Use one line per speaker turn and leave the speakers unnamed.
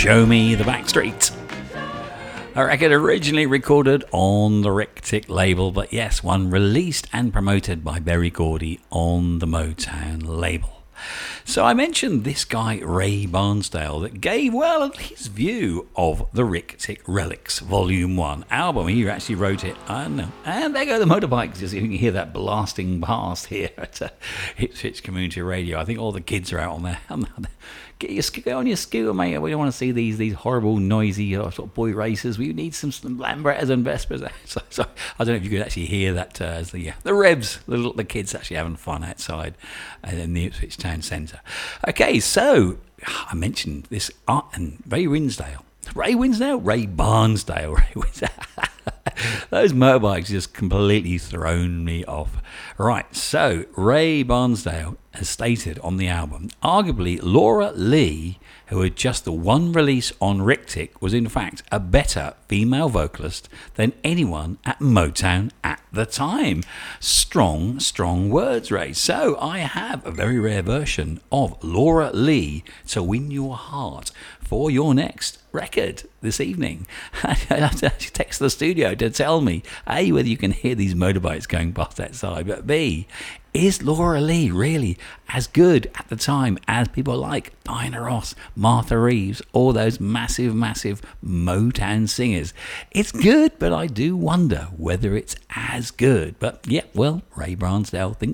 Show Me the Backstreet. A record originally recorded on the Rick-Tick label, but yes, one released and promoted by Berry Gordy on the Motown label. So I mentioned this guy, Ray Barnsdale, that gave, well, his view of the Rick-Tick Relics Volume 1 album. He actually wrote it, I don't know. And there go the motorbikes. You can hear that blasting past here at Ipswich Community Radio. I think all the kids are out on there. Get on your scooter, mate. We don't want to see these horrible, noisy sort of boy races. We need some Lambrettas and Vespers. So I don't know if you could actually hear that as the revs, the kids actually having fun outside in the Ipswich Town Centre. Okay, so I mentioned this and Ray Barnsdale. Those motorbikes just completely thrown me off. Right, so Ray Barnsdale has stated on the album, arguably Laura Lee, who had just the one release on Rick-Tick, was in fact a better female vocalist than anyone at Motown at the time. Strong words, Ray. So I have a very rare version of Laura Lee to win your heart for your next record this evening. I have to actually text the studio to tell me, A, whether you can hear these motorbikes going past outside, but B, is Laura Lee really as good at the time as people like Diana Ross, Martha Reeves, all those massive Motown singers? It's good, but I do wonder whether it's as good. But yeah, well, Ray Barnsdale thinks